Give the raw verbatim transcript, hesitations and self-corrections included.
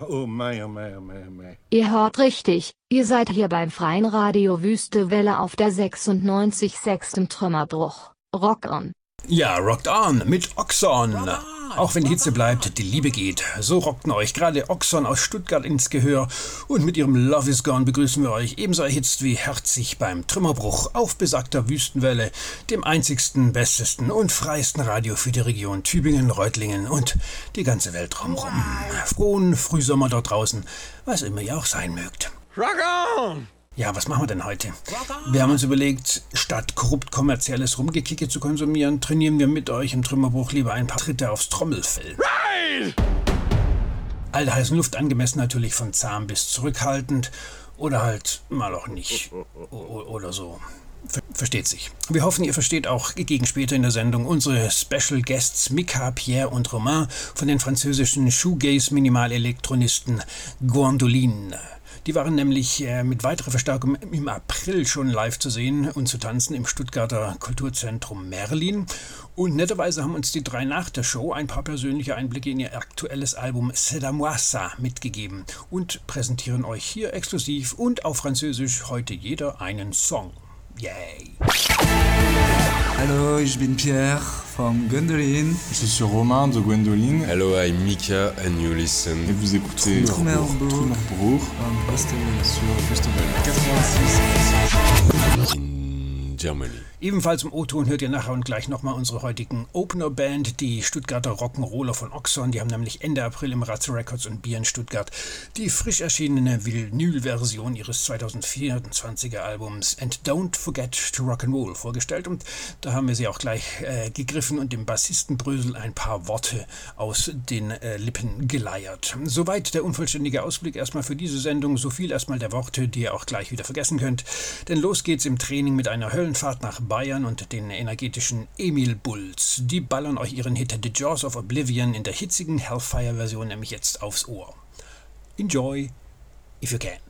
oh mei, oh mei, oh mei, oh mei. Ihr hört richtig, ihr seid hier beim Freien Radio Wüstewelle auf der sechsundneunzig Komma sechs Trümmerbruch. Rock on. Ja, rockt on mit Oxon. Auch wenn die Hitze bleibt, die Liebe geht. So rockten euch gerade Oxon aus Stuttgart ins Gehör. Und mit ihrem Love is Gone begrüßen wir euch ebenso erhitzt wie herzig beim Trümmerbruch auf besagter Wüstenwelle, dem einzigsten, bestesten und freiesten Radio für die Region Tübingen, Reutlingen und die ganze Welt drumherum. Frohen Frühsommer dort draußen, was immer ihr auch sein mögt. Rock on! Ja, was machen wir denn heute? Wir haben uns überlegt, statt korrupt kommerzielles Rumgekicke zu konsumieren, trainieren wir mit euch im Trümmerbruch lieber ein paar Tritte aufs Trommelfell. Right! All der heißen Luft angemessen natürlich von zahm bis zurückhaltend oder halt mal auch nicht o- oder so. Ver- Versteht sich. Wir hoffen, ihr versteht auch gegen später in der Sendung unsere Special Guests Mika, Pierre und Romain von den französischen Shoegaze-Minimalelektronisten Gwendoline. Die waren nämlich äh, mit weiterer Verstärkung im April schon live zu sehen und zu tanzen im Stuttgarter Kulturzentrum Merlin. Und netterweise haben uns die drei nach der Show ein paar persönliche Einblicke in ihr aktuelles Album C'est à moi ça mitgegeben und präsentieren euch hier exklusiv und auf Französisch heute jeder einen Song. Yay! Hallo, ich bin Pierre von Gwendoline. Je suis Romain de Gwendoline. Hello, I'm Mika and you listen. Et vous écoutez Trümmerbruch. Trümmerbruch Von Wüstewelle. sur Wüstewelle quatre-vingt-six. In Germany. Ebenfalls im O-Ton hört ihr nachher und gleich nochmal unsere heutigen Opener-Band, die Stuttgarter Rock'n'Roller von Oxon. Die haben nämlich Ende April im Ratze Records und Bier in Stuttgart die frisch erschienene Vinyl-Version ihres zweitausendvierundzwanziger Albums And Don't Forget to Rock'n'Roll vorgestellt. Und da haben wir sie auch gleich äh, gegriffen und dem Bassisten Brösel ein paar Worte aus den äh, Lippen geleiert. Soweit der unvollständige Ausblick erstmal für diese Sendung. So viel erstmal der Worte, die ihr auch gleich wieder vergessen könnt. Denn los geht's im Training mit einer Höllenfahrt nach Bayern und den energetischen Emil Bulls. Die ballern euch ihren Hit The Jaws of Oblivion in der hitzigen Hellfire-Version nämlich jetzt aufs Ohr. Enjoy, if you can.